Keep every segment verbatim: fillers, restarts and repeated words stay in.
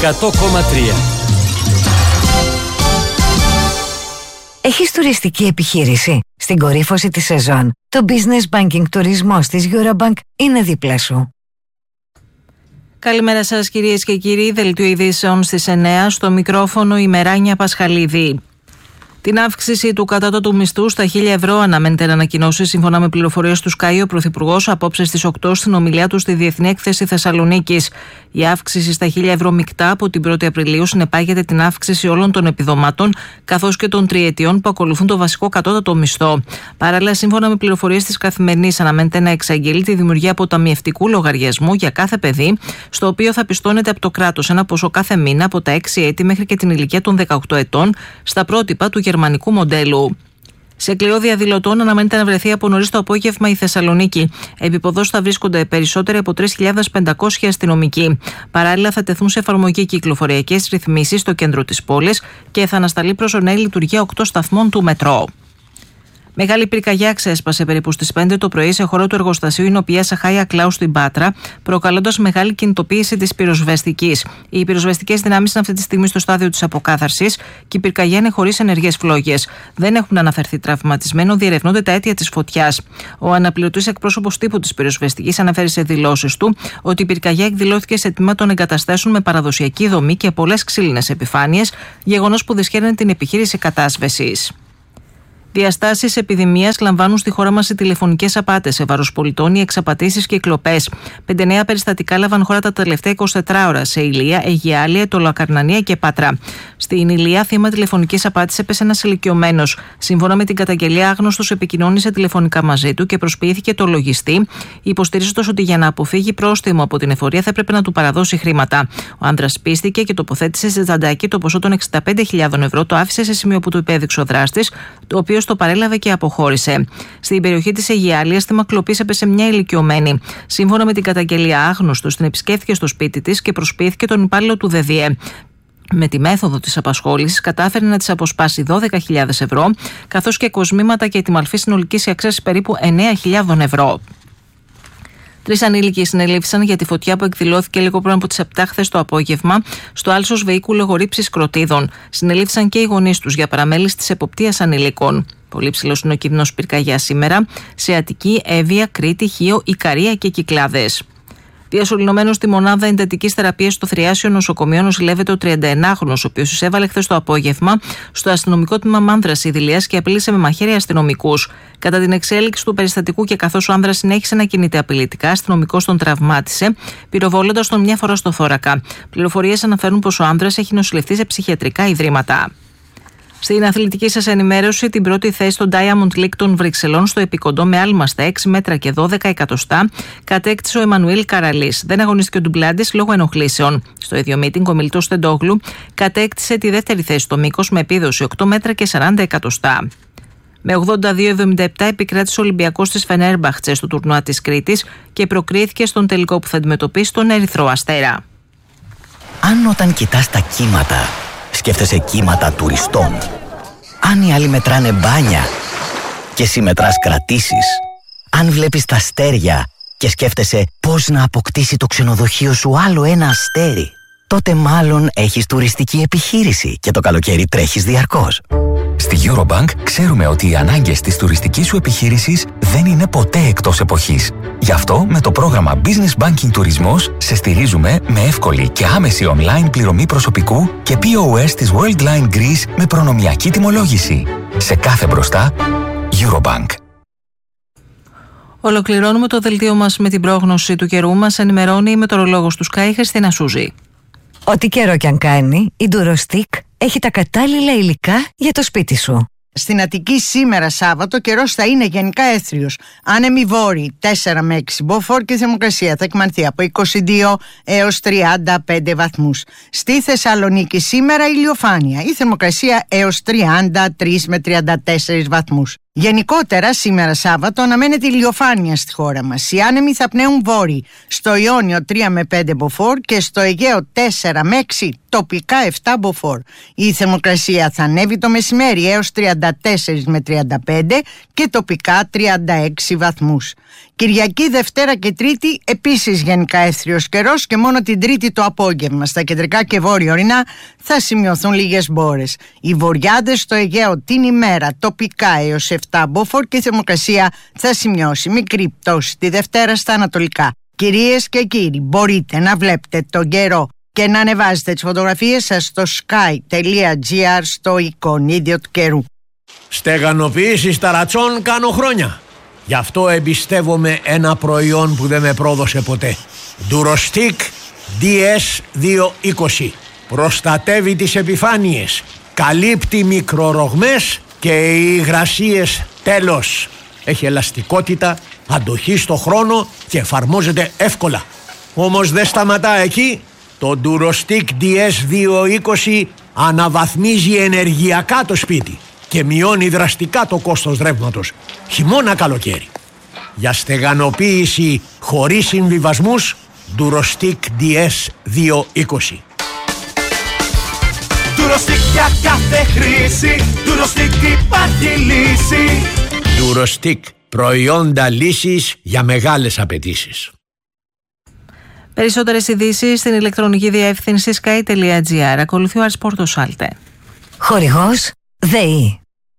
εκατό κόμμα τρία. Έχεις τουριστική επιχείρηση? Στην κορύφωση της σεζόν, το Business Banking τουρισμός της Eurobank είναι δίπλα σου. Καλημέρα σας κυρίες και κύριοι, δελτίο ειδήσεων στις εννέα, στο μικρόφωνο η Μεράνια Πασχαλίδη. Την αύξηση του κατώτατου μισθού στα χίλια ευρώ αναμένεται να ανακοινώσει, σύμφωνα με πληροφορίες του Sky, ο Πρωθυπουργός απόψε στις οκτώ στην ομιλία του στη Διεθνή Έκθεση Θεσσαλονίκης. Η αύξηση στα χίλια ευρώ μεικτά από την πρώτη Απριλίου συνεπάγεται την αύξηση όλων των επιδομάτων καθώς και των τριετιών που ακολουθούν το βασικό κατώτατο μισθό. Παράλληλα, σύμφωνα με πληροφορίες της Καθημερινής, αναμένεται να εξαγγείλει τη δημιουργία αποταμιευτικού λογαριασμού για κάθε παιδί, στο οποίο θα πιστώνεται από το κράτος ένα ποσό κάθε μήνα από τα έξι έτη μέχρι και την ηλικία των δεκαοκτώ ετών, στα πρότυπα του γερμανικού μοντέλου. Σε κλειό διαδηλωτών αναμένεται να βρεθεί από νωρίς το απόγευμα η Θεσσαλονίκη. Επί θα βρίσκονται περισσότεροι από τρεις χιλιάδες πεντακόσιοι αστυνομικοί. Παράλληλα, θα τεθούν σε εφαρμογή κυκλοφοριακές ρυθμίσεις στο κέντρο της πόλης και θα ανασταλεί προσωρινή λειτουργία οκτώ σταθμών του μετρό. Μεγάλη πυρκαγιά ξέσπασε περίπου στις πέντε το πρωί σε χώρο του εργοστασίου Ινοπία Σαχάια Κλάου στην Πάτρα, προκαλώντας μεγάλη κινητοποίηση της πυροσβεστικής. Οι πυροσβεστικές δυνάμεις είναι αυτή τη στιγμή στο στάδιο της αποκάθαρσης και η πυρκαγιά είναι χωρίς ενεργές φλόγες. Δεν έχουν αναφερθεί τραυματισμένοι, διερευνούνται τα αίτια της φωτιάς. Ο αναπληρωτής εκπρόσωπος τύπου της πυροσβεστικής αναφέρει σε δηλώσεις του ότι η πυρκαγιά εκδηλώθηκε σε τμήμα των εγκαταστάσεων με παραδοσιακή δομή και πολλές ξύλινες επιφάνειες, γεγονός που δυσχέρνει την επιχείρηση κατάσβεσης. Διαστάσεις επιδημίας λαμβάνουν στη χώρα μας οι τηλεφωνικές απάτες σε βάρος πολιτών, οι εξαπατήσεις και οι κλοπές. Πέντε νέα περιστατικά έλαβαν χώρα τα τελευταία εικοσιτέσσερις ώρα σε Ηλεία, Αιγιάλεια, Τολοακαρνανία και Πάτρα. Στην Ηλεία, θύμα τηλεφωνικής απάτης έπεσε ένας ηλικιωμένος. Σύμφωνα με την καταγγελία, άγνωστος επικοινώνησε τηλεφωνικά μαζί του και προσποιήθηκε το λογιστή, υποστηρίζοντας ότι για να αποφύγει πρόστιμο από την εφορία θα έπρεπε να του παραδώσει χρήματα. Ο άνδρας πίστηκε και τοποθέτησε σε τσαντάκι το ποσό των εξήντα πέντε χιλιάδων ευρώ, το άφησε σε σημείο που του υπέδειξε ο δράστης, το οποίο το παρέλαβε και αποχώρησε. Στην περιοχή της Αιγιάλειας, θύμα κλοπής έπεσε μια ηλικιωμένη. Σύμφωνα με την καταγγελία, άγνωστος την επισκέφθηκε στο σπίτι της και προσποιήθηκε τον υπάλληλο του ΔΕΔΙΕ. Με τη μέθοδο της απασχόλησης κατάφερε να της αποσπάσει δώδεκα χιλιάδες ευρώ, καθώς και κοσμήματα και τη μαλφή συνολικής αξίας περίπου εννέα χιλιάδες ευρώ. Τρεις ανήλικοι συνελήφθησαν για τη φωτιά που εκδηλώθηκε λίγο πριν από τις επτά χθες το απόγευμα στο άλσος βεϊκούλο Γορύψης Κροτίδων. Συνελήφθησαν και οι γονείς τους για παραμέληση της εποπτείας ανηλίκων. Πολύ ψηλός είναι ο κίνδυνος πυρκαγιάς σήμερα σε Αττική, Εύβοια, Κρήτη, Χίο, Ικαρία και Κυκλάδες. Διασωληνωμένος στη μονάδα εντατικής θεραπείας στο Θριάσιο Νοσοκομείο νοσηλεύεται ο τριανταενάχρονος, ο οποίος εισέβαλε χθες το απόγευμα στο αστυνομικό τμήμα Μάνδρας Ιδηλίας και απείλησε με μαχαίρια αστυνομικούς. Κατά την εξέλιξη του περιστατικού και καθώς ο άνδρας συνέχισε να κινείται απειλητικά, αστυνομικός τον τραυμάτισε, πυροβολώντας τον μια φορά στο θώρακα. Πληροφορίες αναφέρουν πως ο άνδρας έχει νοσηλευτεί σε ψυχιατρικά ιδρύματα. Στην αθλητική σας ενημέρωση, την πρώτη θέση στο Diamond League των Βρυξελών στο επικοντό με άλμα στα έξι μέτρα και δώδεκα εκατοστά κατέκτησε ο Εμμανουήλ Καραλής. Δεν αγωνίστηκε ο Ντουμπλάντης λόγω ενοχλήσεων. Στο ίδιο μίτινγκ, ο Μιλτός Τεντόγλου κατέκτησε τη δεύτερη θέση στο μήκος με επίδοση οκτώ μέτρα και σαράντα εκατοστά. Με ογδόντα δύο εβδομήντα επτά επικράτησε ο Ολυμπιακός της Φενέρμπαχτσε στο τουρνουά της Κρήτης και προκρίθηκε στον τελικό που θα αντιμετωπίσει τον Ερυθρό Αστέρα. Αν όταν κοιτάς τα κύματα σκέφτεσαι κύματα τουριστών, αν οι άλλοι μετράνε μπάνια και εσύ μετράς κρατήσεις, αν βλέπεις τα αστέρια και σκέφτεσαι πώς να αποκτήσει το ξενοδοχείο σου άλλο ένα αστέρι, τότε μάλλον έχεις τουριστική επιχείρηση και το καλοκαίρι τρέχεις διαρκώς. Στη Eurobank ξέρουμε ότι οι ανάγκες της τουριστικής σου επιχείρησης δεν είναι ποτέ εκτός εποχής. Γι' αυτό με το πρόγραμμα Business Banking Τουρισμός σε στηρίζουμε με εύκολη και άμεση online πληρωμή προσωπικού και πι ο ες της Worldline Greece με προνομιακή τιμολόγηση. Σε κάθε μπροστά, Eurobank. Ολοκληρώνουμε το δελτίο μας με την πρόγνωση του καιρού. Μας ενημερώνει η μετεωρολόγος του Sky, Χριστίνα Σούζη. Ό,τι καιρό κι αν κάνει, η Durostick έχει τα κατάλληλα υλικά για το σπίτι σου. Στην Αττική σήμερα Σάββατο καιρός θα είναι γενικά έθριος. Άνεμοι βόρειοι τέσσερα με έξι μποφόρ και η θερμοκρασία θα εκμανθεί από είκοσι δύο έως τριάντα πέντε βαθμούς. Στη Θεσσαλονίκη σήμερα ηλιοφάνεια. Η θερμοκρασία έως τριάντα τρεις με τριάντα τέσσερις βαθμούς. Γενικότερα, σήμερα Σάββατο αναμένεται ηλιοφάνεια στη χώρα μας. Οι άνεμοι θα πνέουν βόρειοι. Στο Ιόνιο τρία με πέντε μποφόρ και στο Αιγαίο τέσσερα με έξι, τοπικά επτά μποφόρ. Η θερμοκρασία θα ανέβει το μεσημέρι έως τριάντα τέσσερα με τριάντα πέντε και τοπικά τριάντα έξι βαθμούς. Κυριακή, Δευτέρα και Τρίτη επίσης γενικά εύθριος καιρός και μόνο την Τρίτη το απόγευμα στα κεντρικά και βόρεια ορεινά θα σημειωθούν λίγες μπόρες. Οι βορειάδες στο Αιγαίο την ημέρα τοπικά έως επτά μποφόρ και η θερμοκρασία θα σημειώσει μικρή πτώση τη Δευτέρα στα ανατολικά. Κυρίες και κύριοι, μπορείτε να βλέπετε τον καιρό και να ανεβάζετε τις φωτογραφίες σας στο sky.gr στο εικονίδιο του καιρού. Στεγανοποίηση ταρατσών κάνω χρόνια. Γι' αυτό εμπιστεύομαι ένα προϊόν που δεν με πρόδωσε ποτέ. Durostic ντι ες διακόσια είκοσι. Προστατεύει τις επιφάνειες, καλύπτει μικρορογμές και οι υγρασίες τέλος. Έχει ελαστικότητα, αντοχή στο χρόνο και εφαρμόζεται εύκολα. Όμως δεν σταματά εκεί. Το Durostic ντι ες διακόσια είκοσι αναβαθμίζει ενεργειακά το σπίτι και μειώνει δραστικά το κόστος ρεύματος, χειμώνα καλοκαίρι. Για στεγανοποίηση χωρίς συμβιβασμούς, Durostic ντι ες διακόσια είκοσι. Durostic για κάθε χρήση, Durostic υπάρχει λύση. Durostic, προϊόντα λύσης για μεγάλες απαιτήσεις. Περισσότερες ειδήσεις στην ηλεκτρονική διεύθυνση sky.gr. Ακολουθεί ο Αρσπόρτο Σάλτε. Χορηγός ΔΕΗ.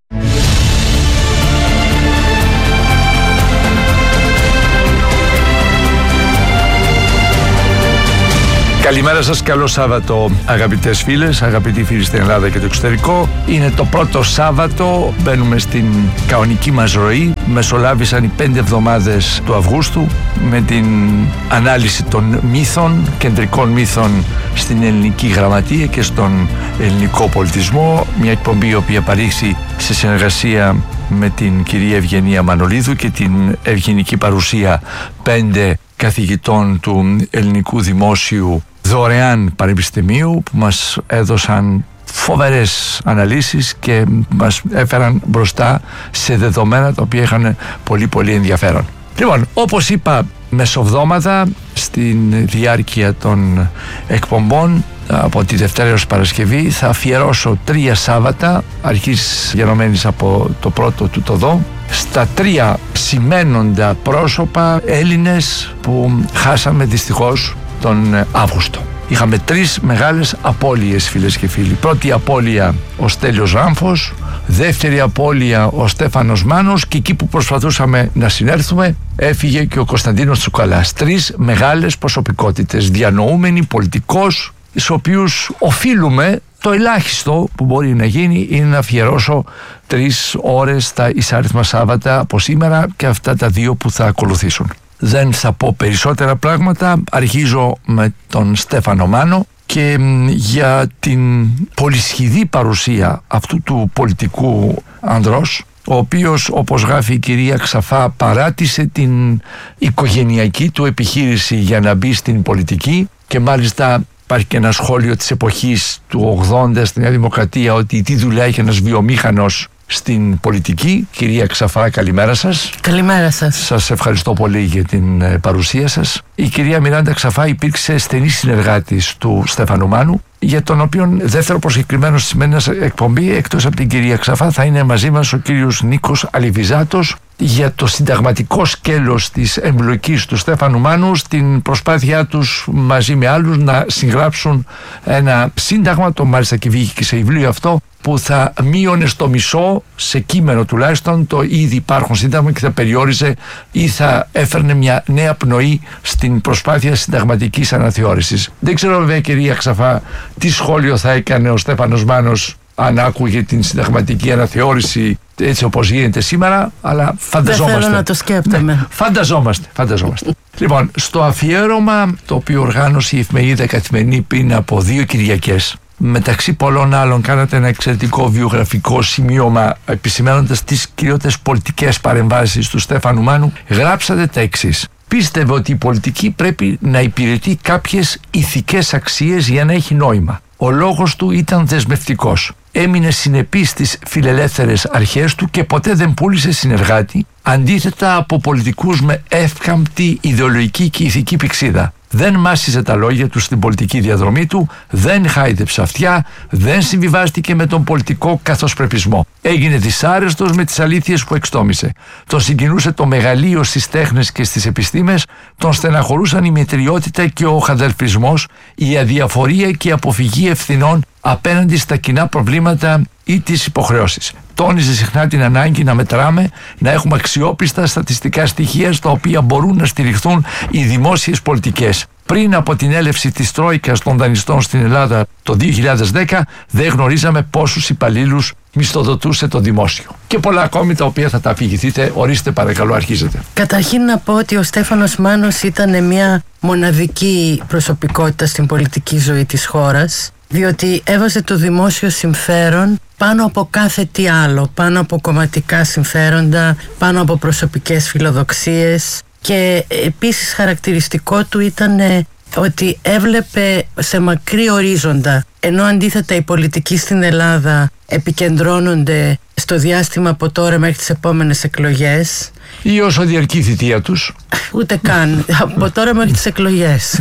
Καλημέρα σας, καλό Σάββατο αγαπητές φίλες, αγαπητοί φίλοι στην Ελλάδα και το εξωτερικό. Είναι το πρώτο Σάββατο, μπαίνουμε στην κανονική μας ροή. Μεσολάβησαν οι πέντε εβδομάδες του Αυγούστου με την ανάλυση των μύθων, κεντρικών μύθων στην ελληνική γραμματεία και στον ελληνικό πολιτισμό. Μια εκπομπή η οποία παρήχθη σε συνεργασία με την κυρία Ευγενία Μανολίδου και την ευγενική παρουσία πέντε καθηγητών του Ελληνικού Δημόσιου δωρεάν Πανεπιστημίου που μας έδωσαν φοβερές αναλύσεις και μας έφεραν μπροστά σε δεδομένα τα οποία είχαν πολύ πολύ ενδιαφέρον. Λοιπόν, όπως είπα μεσοβδόμαδα στην διάρκεια των εκπομπών από τη Δευτέρα έως Παρασκευή θα αφιερώσω τρία Σάββατα αρχής γενομένης από το πρώτο του το δω στα τρία σημαίνοντα πρόσωπα Έλληνες που χάσαμε δυστυχώς τον Αύγουστο. Είχαμε τρεις μεγάλες απώλειες, φίλες και φίλοι. Πρώτη απώλεια ο Στέλιος Ράμφος, δεύτερη απώλεια ο Στέφανος Μάνος και εκεί που προσπαθούσαμε να συνέλθουμε έφυγε και ο Κωνσταντίνος Τσουκαλάς. Τρεις μεγάλες προσωπικότητες, διανοούμενοι, πολιτικός, στους οποίους οφείλουμε το ελάχιστο που μπορεί να γίνει είναι να αφιερώσω τρεις ώρες τα εισάριθμα Σάββατα από σήμερα και αυτά τα δύο που θα ακολουθήσουν. Δεν θα πω περισσότερα πράγματα, αρχίζω με τον Στέφανο Μάνο και για την πολυσχηδή παρουσία αυτού του πολιτικού ανδρός, ο οποίος, όπως γράφει η κυρία Ξαφά, παράτησε την οικογενειακή του επιχείρηση για να μπει στην πολιτική και μάλιστα υπάρχει και ένα σχόλιο της εποχής του ογδόντα στη Νέα Δημοκρατία ότι τι δουλειά έχει ένας βιομήχανος στην πολιτική. Κυρία Ξαφά, καλημέρα σας. Καλημέρα σας. Σας ευχαριστώ πολύ για την παρουσία σας. Η κυρία Μιράντα Ξαφά υπήρξε στενή συνεργάτης του Στέφανου Μάνου, για τον οποίον δεύτερο προσκεκριμένο στη σημερινή εκπομπή, εκτός από την κυρία Ξαφά, θα είναι μαζί μας ο κύριος Νίκος Αλιβιζάτος για το συνταγματικό σκέλος της εμπλοκής του Στέφανου Μάνου στην προσπάθειά τους μαζί με άλλους να συγγράψουν ένα σύνταγμα, το μάλιστα και βγήκε και σε βιβλίο αυτό, που θα μείωνε στο μισό, σε κείμενο τουλάχιστον, το ήδη υπάρχον σύνταγμα και θα περιόριζε ή θα έφερνε μια νέα πνοή στην προσπάθεια συνταγματικής αναθεώρησης. Δεν ξέρω βέβαια, κυρία Ξαφά, τι σχόλιο θα έκανε ο Στέφανος Μάνος αν άκουγε την συνταγματική αναθεώρηση έτσι όπως γίνεται σήμερα, αλλά φανταζόμαστε. Δεν θέλω να το σκέπτομαι. Ναι, φανταζόμαστε, φανταζόμαστε. Λοιπόν, στο αφιέρωμα το οποίο οργάνωσε η εφημερίδα Καθημερινή πριν από δύο Κυριακές, μεταξύ πολλών άλλων κάνατε ένα εξαιρετικό βιογραφικό σημείωμα επισημαίνοντας τις κυριότερες πολιτικές παρεμβάσεις του Στέφανου Μάνου. Γράψατε τα εξής: πίστευε ότι η πολιτική πρέπει να υπηρετεί κάποιες ηθικές αξίες για να έχει νόημα. Ο λόγος του ήταν δεσμευτικός. έμεινε συνεπής στις φιλελεύθερες αρχές του και ποτέ δεν πούλησε συνεργάτη, αντίθετα από πολιτικούς με εύκαμπτη ιδεολογική και ηθική πυξίδα. Δεν μάσιζε τα λόγια του στην πολιτική διαδρομή του, δεν χάιδεψε αυτιά, δεν συμβιβάστηκε με τον πολιτικό καθοσπρεπισμό. Έγινε δυσάρεστος με τις αλήθειες που εξτόμησε. Τον συγκινούσε το μεγαλείο στις τέχνες και στις επιστήμες, τον στεναχωρούσαν η μετριότητα και ο χαδελφισμός, η αδιαφορία και η αποφυγή ευθυνών απέναντι στα κοινά προβλήματα ή τις υποχρεώσεις. Τόνιζε συχνά την ανάγκη να μετράμε, να έχουμε αξιόπιστα στατιστικά στοιχεία στα οποία μπορούν να στηριχθούν οι δημόσιες πολιτικές. Πριν από την έλευση της Τρόικας των δανειστών στην Ελλάδα το δύο χιλιάδες δέκα, δεν γνωρίζαμε πόσους υπαλλήλους μισθοδοτούσε το δημόσιο. Και πολλά ακόμη τα οποία θα τα αφηγηθείτε. Ορίστε, παρακαλώ, αρχίζετε. Καταρχήν να πω ότι ο Στέφανος Μάνος ήταν μια μοναδική προσωπικότητα στην πολιτική ζωή της χώρας, διότι έβαζε το δημόσιο συμφέρον πάνω από κάθε τι άλλο, πάνω από κομματικά συμφέροντα, πάνω από προσωπικές φιλοδοξίες, και επίσης χαρακτηριστικό του ήταν ότι έβλεπε σε μακρύ ορίζοντα, ενώ αντίθετα οι πολιτικοί στην Ελλάδα επικεντρώνονται στο διάστημα από τώρα μέχρι τις επόμενες εκλογές, ή όσο διαρκεί η θητεία τους. Ούτε καν, από τώρα μέχρι τις εκλογές.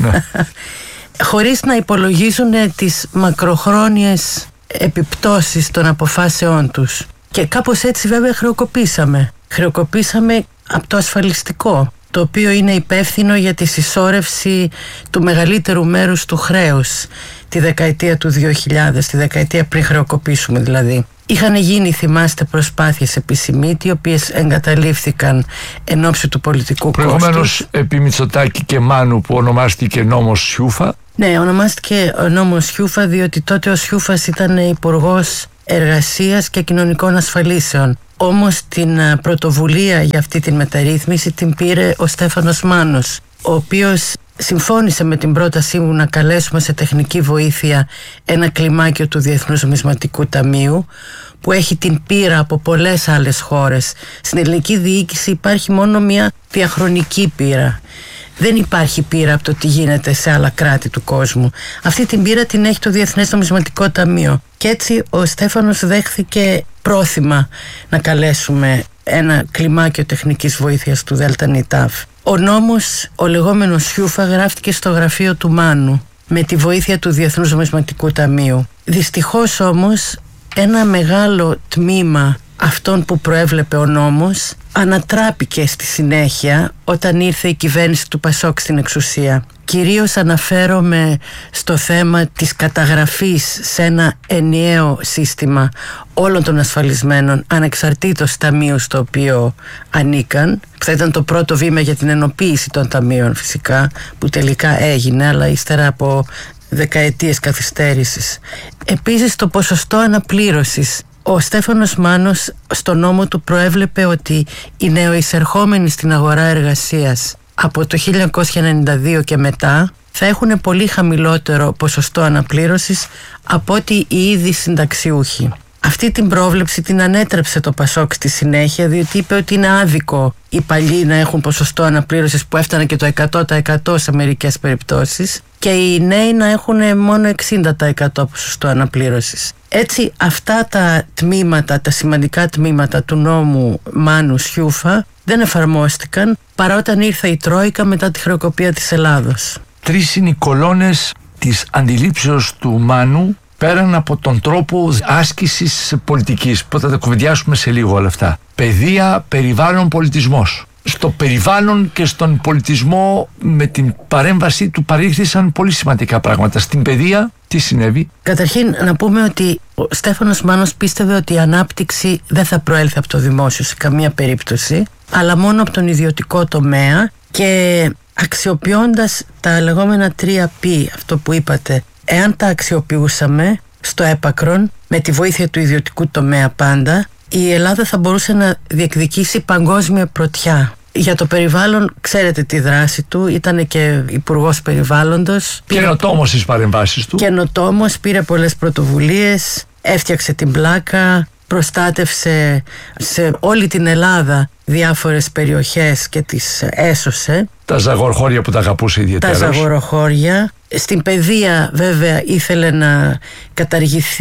Χωρίς να υπολογίζουν τις μακροχρόνιες επιπτώσεις των αποφάσεών τους. Και κάπως έτσι βέβαια χρεοκοπήσαμε. Χρεοκοπήσαμε από το ασφαλιστικό, το οποίο είναι υπεύθυνο για τη συσσόρευση του μεγαλύτερου μέρους του χρέους τη δεκαετία του δύο χιλιάδες, τη δεκαετία πριν χρεοκοπήσουμε δηλαδή. Είχαν γίνει, θυμάστε, προσπάθειες επισημίτη, οι οποίες εγκαταλείφθηκαν εν ώψη του πολιτικού κόστους. Προηγουμένως επί Μητσοτάκη και Μάνου, που ονομάστηκε νόμος Σιούφα. Ναι, ονομάστηκε ο νόμος Σιούφα διότι τότε ο Σιούφας ήταν υπουργός Εργασίας και Κοινωνικών Ασφαλίσεων. Όμως την πρωτοβουλία για αυτή την μεταρρύθμιση την πήρε ο Στέφανος Μάνος, ο οποίος συμφώνησε με την πρότασή μου να καλέσουμε σε τεχνική βοήθεια ένα κλιμάκιο του Διεθνούς Νομισματικού Ταμείου, που έχει την πείρα από πολλές άλλες χώρες. Στην ελληνική διοίκηση υπάρχει μόνο μια διαχρονική πείρα. Δεν υπάρχει πείρα από το τι γίνεται σε άλλα κράτη του κόσμου. Αυτή την πείρα την έχει το Διεθνές Νομισματικό Ταμείο. Και έτσι ο Στέφανος δέχθηκε πρόθυμα να καλέσουμε ένα κλιμάκιο τεχνικής βοήθειας του ΔΝΤ. Ο νόμος, ο λεγόμενος Σιούφα, γράφτηκε στο γραφείο του Μάνου με τη βοήθεια του Διεθνούς Νομισματικού Ταμείου. Δυστυχώς όμως ένα μεγάλο τμήμα αυτών που προέβλεπε ο νόμος ανατράπηκε στη συνέχεια όταν ήρθε η κυβέρνηση του Πασόκ στην εξουσία. Κυρίως αναφέρομαι στο θέμα της καταγραφής σε ένα ενιαίο σύστημα όλων των ασφαλισμένων ανεξαρτήτως ταμείου στο οποίο ανήκαν, που θα ήταν το πρώτο βήμα για την ενοποίηση των ταμείων φυσικά, που τελικά έγινε, αλλά ύστερα από δεκαετίες καθυστέρησης. Επίσης το ποσοστό αναπλήρωσης. Ο Στέφανος Μάνος στο νόμο του προέβλεπε ότι οι νεοεισερχόμενοι στην αγορά εργασίας από το χίλια εννιακόσια ενενήντα δύο και μετά θα έχουν πολύ χαμηλότερο ποσοστό αναπλήρωσης από ότι οι ήδη συνταξιούχοι. Αυτή την πρόβλεψη την ανέτρεψε το Πασόκ στη συνέχεια, διότι είπε ότι είναι άδικο οι παλιοί να έχουν ποσοστό αναπλήρωσης που έφτανε και το εκατό τοις εκατό σε μερικές περιπτώσεις και οι νέοι να έχουν μόνο εξήντα τοις εκατό ποσοστό αναπλήρωσης. Έτσι αυτά τα τμήματα, τα σημαντικά τμήματα του νόμου Μάνου Σιούφα δεν εφαρμόστηκαν παρά όταν ήρθε η Τρόικα μετά τη χρεοκοπία της Ελλάδος. Τρεις είναι οι κολόνες της αντιλήψεως του Μάνου πέραν από τον τρόπο άσκησης πολιτικής, που θα τα κουβεντιάσουμε σε λίγο όλα αυτά. Παιδεία, περιβάλλον, πολιτισμός. Στο περιβάλλον και στον πολιτισμό με την παρέμβασή του παρήχθησαν πολύ σημαντικά πράγματα. Στην παιδεία τι συνέβη? Καταρχήν να πούμε ότι ο Στέφανος Μάνος πίστευε ότι η ανάπτυξη δεν θα προέλθει από το δημόσιο σε καμία περίπτωση, αλλά μόνο από τον ιδιωτικό τομέα, και αξιοποιώντας τα λεγόμενα τρία πι, αυτό που είπατε, εάν τα αξιοποιούσαμε στο έπακρον με τη βοήθεια του ιδιωτικού τομέα πάντα, η Ελλάδα θα μπορούσε να διεκδικήσει παγκόσμια πρωτιά. Για το περιβάλλον ξέρετε τη δράση του, ήταν και υπουργός περιβάλλοντος. Καινοτόμος στις παρεμβάσεις του. Καινοτόμος, πήρε πολλές πρωτοβουλίες, έφτιαξε την πλάκα, προστάτευσε σε όλη την Ελλάδα διάφορες περιοχές και τις έσωσε. Τα ζαγοροχώρια που τα αγαπούσε ιδιαίτερως. Τα ζαγοροχώρια. Στην παιδεία βέβαια ήθελε να καταργηθεί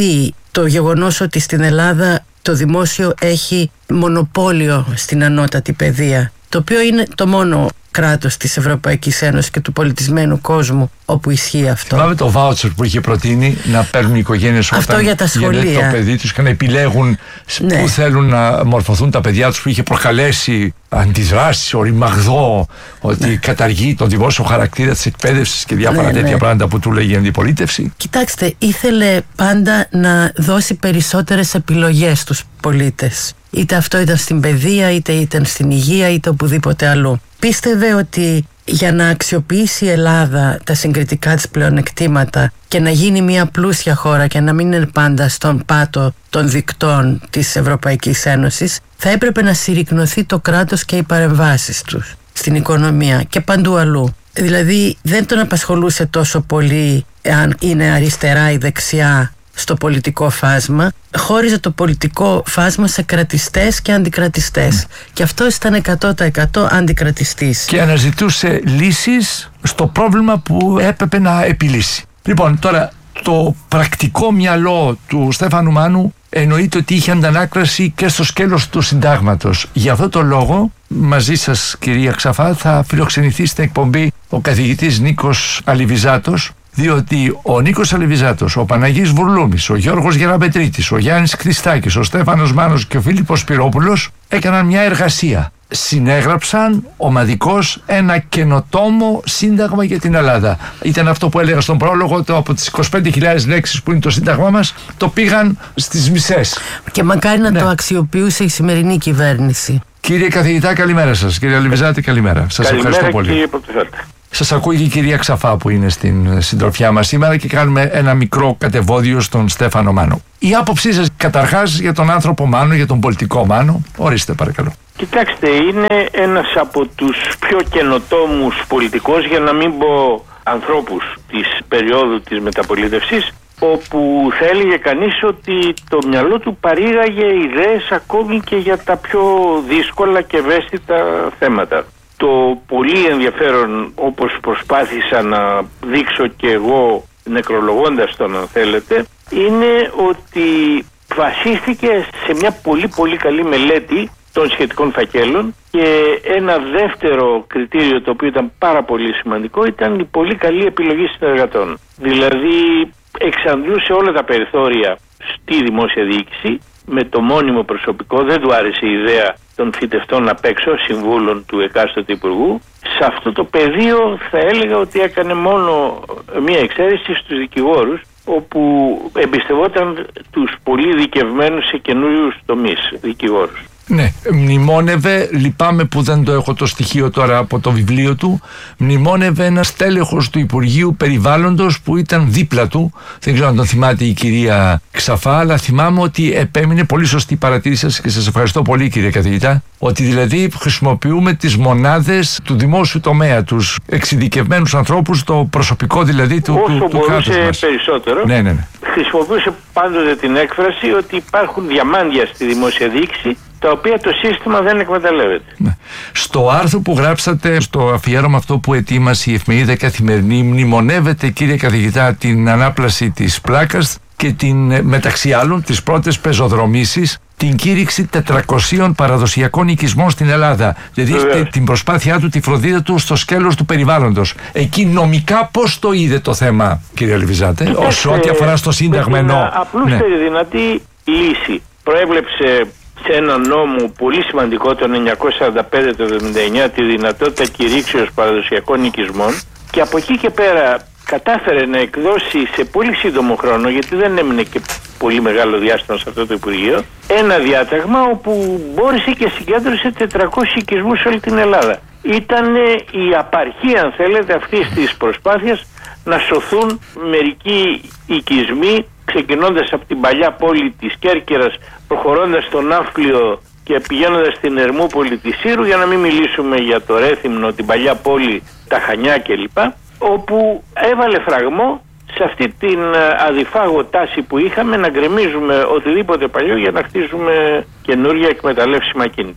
το γεγονός ότι στην Ελλάδα το δημόσιο έχει μονοπόλιο στην ανώτατη παιδεία, το οποίο είναι το μόνο κράτος της Ευρωπαϊκής Ένωσης και του πολιτισμένου κόσμου όπου ισχύει αυτό. Θυμάμαι το βάουτσερ που είχε προτείνει να παίρνουν οι οικογένειες αυτό όταν για τα σχολεία. γεννιέται το παιδί τους και να επιλέγουν ναι. πού θέλουν να μορφωθούν τα παιδιά τους, που είχε προκαλέσει αντιδράσεις, οριμαγδό, ότι ναι. καταργεί τον δημόσιο χαρακτήρα της εκπαίδευσης και διάφορα ναι, τέτοια ναι. πράγματα που του λέγει η αντιπολίτευση. Κοιτάξτε, ήθελε πάντα να δώσει περισσότερες επιλογές στους πολίτες. Είτε αυτό ήταν στην παιδεία, είτε ήταν στην υγεία, είτε οπουδήποτε αλλού. Πίστευε ότι για να αξιοποιήσει η Ελλάδα τα συγκριτικά της πλεονεκτήματα και να γίνει μια πλούσια χώρα και να μην είναι πάντα στον πάτο των δικτών της Ευρωπαϊκής Ένωσης, θα έπρεπε να συρρικνωθεί το κράτος και οι παρεμβάσεις τους στην οικονομία και παντού αλλού. Δηλαδή δεν τον απασχολούσε τόσο πολύ αν είναι αριστερά ή δεξιά στο πολιτικό φάσμα, χώριζε το πολιτικό φάσμα σε κρατιστές και αντικρατιστές. Mm. Και αυτός ήταν εκατό τοις εκατό αντικρατιστής. Και αναζητούσε λύσεις στο πρόβλημα που έπρεπε να επιλύσει. Λοιπόν, τώρα το πρακτικό μυαλό του Στέφανου Μάνου εννοείται ότι είχε αντανάκλαση και στο σκέλος του συντάγματος. Γι' αυτό το λόγο, μαζί σας κυρία Ξαφά, θα φιλοξενηθεί στην εκπομπή ο καθηγητής Νίκος Αλιβιζάτος, διότι ο Νίκος Αλιβιζάτος, ο Παναγής Βουρλούμης, ο Γιώργος Γεραπετρίτης, ο Γιάννης Χριστάκης, ο Στέφανος Μάνος και ο Φίλιππος Σπυρόπουλος έκαναν μια εργασία. Συνέγραψαν ομαδικώς ένα καινοτόμο σύνταγμα για την Ελλάδα. Ήταν αυτό που έλεγα στον πρόλογο, το από τις είκοσι πέντε χιλιάδες λέξεις που είναι το σύνταγμά μας, το πήγαν στις μισές. Και μακάρι να ναι. το αξιοποιούσε η σημερινή κυβέρνηση. Κύριε καθηγητά, καλημέρα σας. Κύριε Αλιβιζάτη, καλημέρα. Σας καλημέρα, ευχαριστώ πολύ. Κύριε Σας ακούει και η κυρία Ξαφά που είναι στην συντροφιά μας σήμερα και κάνουμε ένα μικρό κατεβόδιο στον Στέφανο Μάνο. Η άποψή σας καταρχάς για τον άνθρωπο Μάνο, για τον πολιτικό Μάνο, ορίστε παρακαλώ. Κοιτάξτε, είναι ένας από τους πιο καινοτόμους πολιτικούς, για να μην πω ανθρώπους της περίοδου της μεταπολίτευσης, όπου θα έλεγε κανείς ότι το μυαλό του παρήγαγε ιδέες ακόμη και για τα πιο δύσκολα και ευαίσθητα θέματα. Το πολύ ενδιαφέρον, όπως προσπάθησα να δείξω και εγώ νεκρολογώντας τον αν θέλετε, είναι ότι βασίστηκε σε μια πολύ πολύ καλή μελέτη των σχετικών φακέλων, και ένα δεύτερο κριτήριο το οποίο ήταν πάρα πολύ σημαντικό ήταν η πολύ καλή επιλογή συνεργατών. Δηλαδή εξαντλούσε όλα τα περιθώρια στη δημόσια διοίκηση με το μόνιμο προσωπικό. Δεν του άρεσε η ιδέα των φοιτευτών απ' έξω, συμβούλων του εκάστοτε υπουργού. Σε αυτό το πεδίο θα έλεγα ότι έκανε μόνο μία εξαίρεση στους δικηγόρους, όπου εμπιστευόταν τους πολύ δικευμένους σε καινούριους τομείς δικηγόρους. Ναι, μνημόνευε, λυπάμαι που δεν το έχω το στοιχείο τώρα από το βιβλίο του, μνημόνευε ένα στέλεχος του Υπουργείου Περιβάλλοντος που ήταν δίπλα του. Δεν ξέρω αν τον θυμάται η κυρία Ξαφά, αλλά θυμάμαι ότι επέμεινε, πολύ σωστή παρατήρηση σας και σας ευχαριστώ πολύ κύριε καθηγητά, ότι δηλαδή χρησιμοποιούμε τις μονάδες του δημόσιου τομέα, τους εξειδικευμένους ανθρώπους, το προσωπικό δηλαδή του, όσο του, του κράτους μας. μπορούσε περισσότερο. Ναι, ναι, ναι. Χρησιμοποιούσε πάντοτε την έκφραση ότι υπάρχουν διαμάντια στη δημόσια διοίκηση, τα οποία το σύστημα δεν εκμεταλλεύεται. Ναι. Στο άρθρο που γράψατε, στο αφιέρωμα αυτό που ετοίμασε η εφημερίδα Καθημερινή, μνημονεύεται κύριε καθηγητά την ανάπλαση της πλάκας και την, μεταξύ άλλων, τις πρώτες πεζοδρομήσεις, την κήρυξη τετρακοσίων παραδοσιακών οικισμών στην Ελλάδα. Δηλαδή τε, την προσπάθειά του, τη φροντίδα του στο σκέλος του περιβάλλοντος. Εκεί νομικά πώς το είδε το θέμα, κύριε Αλιβιζάτε, όσο ό,τι αφορά στο Σύνταγμα ενώ. Απλούστερη ναι. δυνατή λύση. Προέβλεψε σε ένα νόμο πολύ σημαντικό το χίλια εννιακόσια σαράντα πέντε το εβδομήντα εννιά τη δυνατότητα κηρύξεως παραδοσιακών οικισμών, και από εκεί και πέρα κατάφερε να εκδώσει σε πολύ σύντομο χρόνο, γιατί δεν έμεινε και πολύ μεγάλο διάστημα σε αυτό το Υπουργείο, ένα διάταγμα όπου μπόρεσε και συγκέντρωσε τετρακόσιους οικισμούς σε όλη την Ελλάδα. Ήταν η απαρχή, αν θέλετε, αυτής της προσπάθειας να σωθούν μερικοί οικισμοί, ξεκινώντας από την παλιά πόλη της Κέρκυρας, προχωρώντας στον Ναύπλιο και πηγαίνοντας στην Ερμούπολη της Σύρου, για να μην μιλήσουμε για το Ρέθυμνο, την παλιά πόλη, τα Χανιά κλπ, όπου έβαλε φραγμό σε αυτή την αδιφάγω τάση που είχαμε να γκρεμίζουμε οτιδήποτε παλιό για να χτίζουμε καινούργια εκμεταλλεύσιμα κίνητα.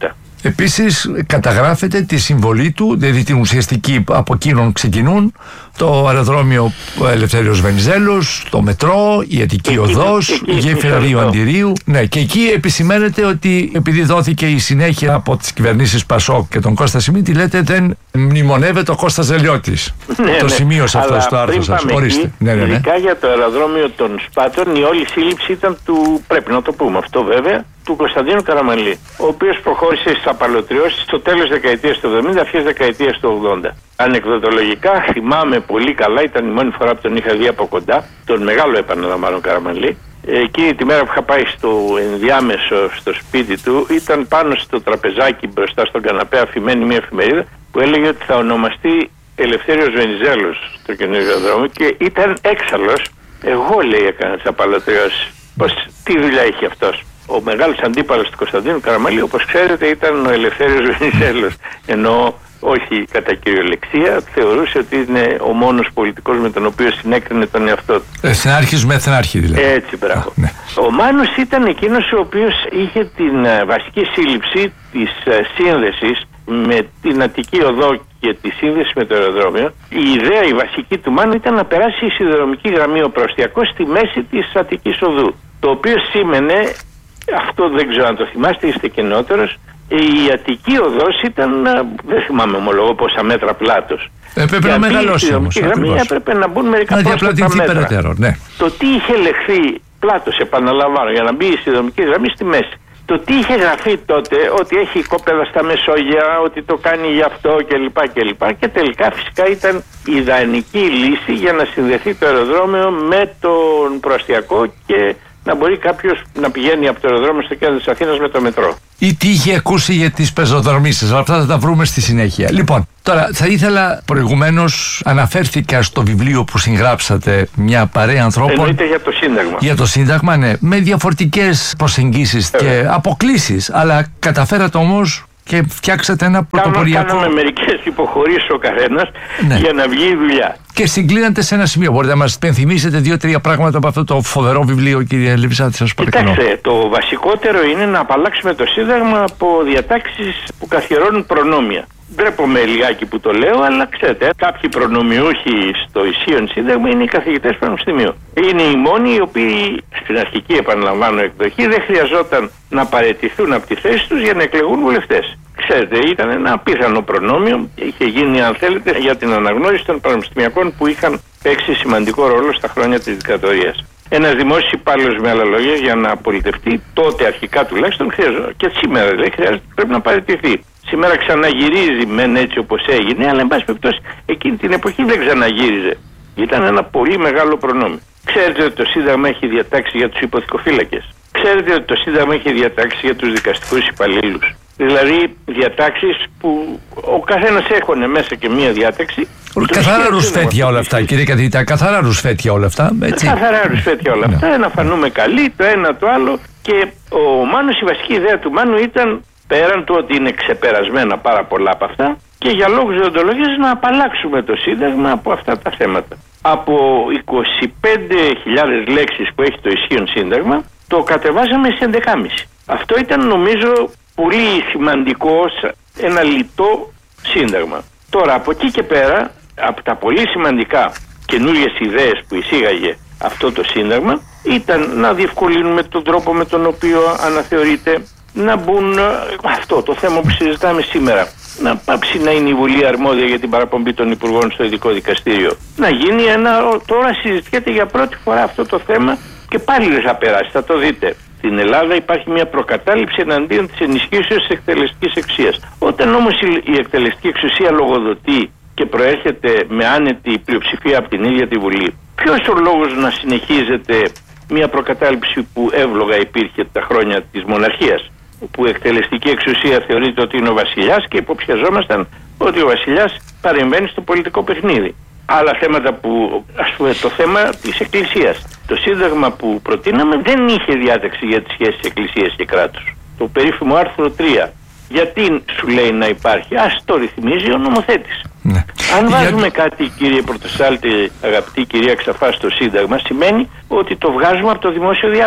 Επίσης καταγράφεται τη συμβολή του, δηλαδή την ουσιαστική, από εκείνον ξεκινούν το αεροδρόμιο Ελευθέριος Βενιζέλος, το μετρό, η Αττική Οδός, η γέφυρα Ρίου Αντιρίου. Ναι, και εκεί επισημαίνεται ότι επειδή δόθηκε η συνέχεια από τις κυβερνήσεις Πασόκ και τον Κώστα Σιμίτη, λέτε δεν μνημονεύεται ο Κώστας Ζελιώτης. Ναι, το ναι. σημείωσα αυτό στο άρθρο σας. Ορίστε. Ναι, ναι, ναι. Ειδικά για το αεροδρόμιο των Σπάτων, η όλη σύλληψη ήταν του, πρέπει να το πούμε αυτό βέβαια, του Κωνσταντίνου Καραμανλή, ο οποίος προχώρησε στις απαλωτριώσεις στο τέλος δεκαετίας του εβδομήντα, αρχές δεκαετίας του ογδόντα. Ανεκδοτολογικά θυμάμαι πολύ καλά, ήταν η μόνη φορά που τον είχα δει από κοντά, τον μεγάλο επαναλαμβάνω Καραμανλή. Εκείνη τη μέρα που είχα πάει στο ενδιάμεσο στο σπίτι του, ήταν πάνω στο τραπεζάκι μπροστά στον καναπέ αφημένη μια εφημερίδα που έλεγε ότι θα ονομαστεί Ελευθέριος Βενιζέλος το καινούργιο δρόμο, και ήταν έξαλλος. Εγώ, λέει, έκανα τις απαλωτριώσεις. Πως, τι δουλειά είχε αυτός? Ο μεγάλος αντίπαλος του Κωνσταντίνου Καραμανλή, όπως ξέρετε, ήταν ο Ελευθέριος Βενιζέλος. Ενώ όχι κατά κυριολεξία, θεωρούσε ότι είναι ο μόνος πολιτικός με τον οποίο συνέκρινε τον εαυτό του. Εθνάρχης με εθνάρχη δηλαδή. Έτσι, μπράβο. Α, ναι. Ο Μάνος ήταν εκείνος ο οποίος είχε την uh, βασική σύλληψη της uh, σύνδεσης με την Αττική Οδό και τη σύνδεση με το αεροδρόμιο. Η ιδέα, η βασική του Μάνου ήταν να περάσει η σιδηροδρομική γραμμή ο Προαστιακός στη μέση της Αττικής Οδού. Το οποίο σήμαινε, αυτό δεν ξέρω αν το θυμάστε, είστε και νεότερος, η Αττική Οδός ήταν, δεν θυμάμαι ομολογώ πόσα μέτρα πλάτος. Έπρεπε να μεγαλώσει όμως. Η γραμμή έπρεπε να μπουν μερικά πρόσθετα μέτρα. Περαιτέρω, ναι. Το τι είχε λεχθεί πλάτος, επαναλαμβάνω, για να μπει η σιδηροδρομική γραμμή στη μέση. Το τι είχε γραφεί τότε, ότι έχει οικόπεδα στα Μεσόγεια, ότι το κάνει γι' αυτό κλπ. Και, και τελικά φυσικά ήταν η ιδανική λύση για να συνδεθεί το αεροδρόμιο με τον Προαστιακό και να μπορεί κάποιος να πηγαίνει από το αεροδρόμιο στο κέντρο της Αθήνας με το μετρό. Ή τι είχε ακούσει για τις πεζοδρομήσεις, αλλά αυτά θα τα βρούμε στη συνέχεια. Λοιπόν, τώρα θα ήθελα, προηγουμένως αναφέρθηκα στο βιβλίο που συγγράψατε, μια παρέα ανθρώπων. Εννοείται για το Σύνταγμα. Για το Σύνταγμα, ναι, με διαφορετικές προσεγγίσεις ε, και αποκλίσεις, αλλά καταφέρατε όμως και φτιάξατε ένα πρωτοποριακό. Κάναμε μερικές υποχωρήσεις ο καθένας, ναι, για να βγει η δουλειά. Και συγκλίνατε σε ένα σημείο. Μπορείτε να μας πενθυμίσετε δύο-τρία πράγματα από αυτό το φοβερό βιβλίο, κύριε Λιβισάτη, σας παρακαλώ. Κοιτάξτε, το βασικότερο είναι να απαλλάξουμε το Σύνταγμα από διατάξεις που καθιερώνουν προνόμια. Ντρέπομαι λιγάκι που το λέω, αλλά ξέρετε, κάποιοι προνομιούχοι στο ισχύον Σύνταγμα είναι οι καθηγητές πανεπιστημίου. Είναι οι μόνοι οι οποίοι στην αρχική, επαναλαμβάνω, εκδοχή δεν χρειαζόταν να παραιτηθούν από τη θέση τους για να εκλεγούν βουλευτές. Ξέρετε, ήταν ένα απίθανο προνόμιο. Είχε γίνει, αν θέλετε, για την αναγνώριση των πανεπιστημιακών που είχαν παίξει σημαντικό ρόλο στα χρόνια της δικτατορίας. Ένας δημόσιος υπάλληλος, με άλλα λόγια, για να απολυτευτεί, τότε αρχικά τουλάχιστον χρειαζόταν, και σήμερα δηλαδή χρειάζεται, πρέπει να παραιτηθεί. Σήμερα ξαναγυρίζει μεν έτσι όπως έγινε, αλλά εν πάση περιπτώσει εκείνη την εποχή δεν ξαναγύριζε. Ήταν ένα πολύ μεγάλο προνόμιο. Ξέρετε ότι το Σύνταγμα έχει διατάξει για τους υποθηκοφύλακες. Ξέρετε ότι το Σύνταγμα έχει διατάξει για τους δικαστικούς υπαλλήλους. Δηλαδή διατάξεις που ο καθένας έχωνε μέσα και μία διάταξη. Καθαρά ρουσφέτια όλα αυτά, κύριε καθηγητά, καθαρά ρουσφέτια όλα αυτά. Έτσι. Καθαρά ρουσφέτια όλα αυτά, να φανούμε καλοί, το ένα το άλλο. Και ο Μάνος, η βασική ιδέα του Μάνου ήταν, πέραν του ότι είναι ξεπερασμένα πάρα πολλά από αυτά, και για λόγους δεοντολογίας να απαλλάξουμε το Σύνταγμα από αυτά τα θέματα. Από είκοσι πέντε χιλιάδες λέξεις που έχει το ισχύον Σύνταγμα, το κατεβάσαμε σε έντεκα και μισό. Αυτό ήταν, νομίζω, πολύ σημαντικό, ένα λιτό Σύνταγμα. Τώρα, από εκεί και πέρα, από τα πολύ σημαντικά καινούριες ιδέες που εισήγαγε αυτό το Σύνταγμα, ήταν να διευκολύνουμε τον τρόπο με τον οποίο αναθεωρείται, να μπουν αυτό το θέμα που συζητάμε σήμερα. Να πάψει να είναι η Βουλή αρμόδια για την παραπομπή των Υπουργών στο Ειδικό Δικαστήριο. Να γίνει ένα. Τώρα συζητιέται για πρώτη φορά αυτό το θέμα και πάλι δεν θα περάσει, θα το δείτε. Στην Ελλάδα υπάρχει μια προκατάληψη εναντίον της ενισχύσεως της εκτελεστικής εξουσίας. Όταν όμως η εκτελεστική εξουσία λογοδοτεί και προέρχεται με άνετη πλειοψηφία από την ίδια τη Βουλή, ποιος ο λόγος να συνεχίζεται μια προκατάληψη που εύλογα υπήρχε τα χρόνια της μοναρχίας, που η εκτελεστική εξουσία θεωρείται ότι είναι ο βασιλιάς και υποψιαζόμασταν ότι ο βασιλιάς παρεμβαίνει στο πολιτικό παιχνίδι. Άλλα θέματα που, ας πούμε, το θέμα της Εκκλησίας. Το Σύνταγμα που προτείναμε δεν είχε διάταξη για τις σχέσεις Εκκλησίας και κράτους. Το περίφημο άρθρο τρία. Γιατί σου λέει να υπάρχει? Ας το ρυθμίζει ο νομοθέτης. Ναι. Αν βάζουμε Για... κάτι, κύριε Πρωτοστάλτη, αγαπητή κυρία Ξαφά, στο Σύνταγμα, σημαίνει ότι το βγάζουμε από το δημόσιο διάλογο.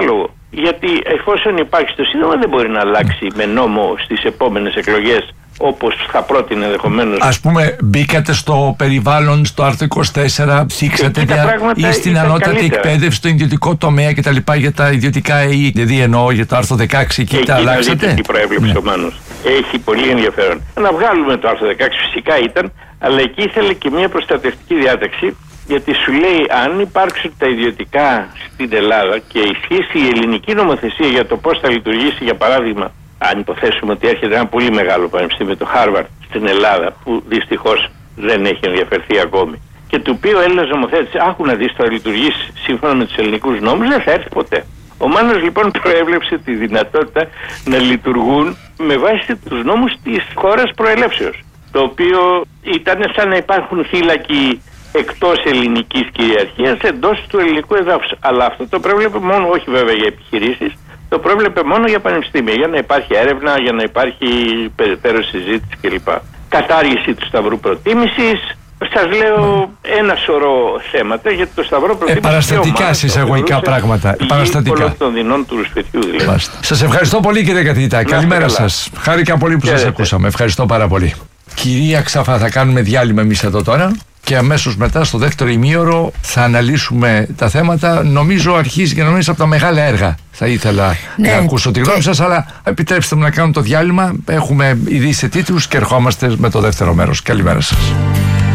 γιατί εφόσον υπάρχει στο Σύνταγμα δεν μπορεί να αλλάξει με νόμο στις επόμενες εκλογές, όπως θα πρότεινε ενδεχομένως. Ας πούμε, μπήκατε στο περιβάλλον, στο άρθρο είκοσι τέσσερα, θίξατε δια... ή στην ανώτατη εκπαίδευση, στο ιδιωτικό τομέα κτλ. Για τα ιδιωτικά ΕΗ, δηλαδή εννοώ για το άρθρο δεκαέξι και, και τα αλλάξατε. Τι προέβλεψε ναι. ο Μάνος. Έχει πολύ ενδιαφέρον. Να βγάλουμε το άρθρο δεκαέξι, φυσικά ήταν, αλλά εκεί ήθελε και μια προστατευτική διάταξη, γιατί σου λέει αν υπάρξουν τα ιδιωτικά στην Ελλάδα και ισχύσει η ελληνική νομοθεσία για το πώς θα λειτουργήσει, για παράδειγμα, αν υποθέσουμε ότι έρχεται ένα πολύ μεγάλο πανεπιστήμιο, το Χάρβαρντ, στην Ελλάδα, που δυστυχώς δεν έχει ενδιαφερθεί ακόμη, και του οποίου ο Έλληνας νομοθέτης, άκου να δεις, θα λειτουργήσει σύμφωνα με τους ελληνικούς νόμους, δεν θα έρθει ποτέ. Ο Μάνος λοιπόν προέβλεψε τη δυνατότητα να λειτουργούν με βάση τους νόμους της χώρας προελεύσεως, το οποίο ήταν σαν να υπάρχουν θύλακοι εκτός ελληνικής κυριαρχίας εντός του ελληνικού εδάφους. Αλλά αυτό το προέβλεπε μόνο, όχι βέβαια για επιχειρήσεις, το πρόβλεπε μόνο για πανεπιστήμια, για να υπάρχει έρευνα, για να υπάρχει περαιτέρω συζήτηση κλπ. Κατάργηση του σταυρού προτίμησης. Σας λέω ένα σωρό θέματα, γιατί το σταυρό προτίμησης... Ε, παραστατικά σε εισαγωγικά πράγματα. Παραστατικά. Πολλών των δεινών του ρουσφετιού δηλαδή. Σας ευχαριστώ πολύ κύριε καθηγητά. Καλημέρα σας. Χάρηκα πολύ που σας ακούσαμε. Ευχαριστώ πάρα πολύ. Κυρία Ξαφά, θα κάνουμε διάλειμμα εμείς εδώ τώρα. Και αμέσως μετά στο δεύτερο ημίωρο θα αναλύσουμε τα θέματα. Νομίζω αρχίζει και νομίζω από τα μεγάλα έργα. Θα ήθελα ναι, να ακούσω τη γνώμη σας, αλλά επιτρέψτε μου να κάνουμε το διάλειμμα. Έχουμε ειδήσει τίτλους και ερχόμαστε με το δεύτερο μέρος. Καλημέρα σας.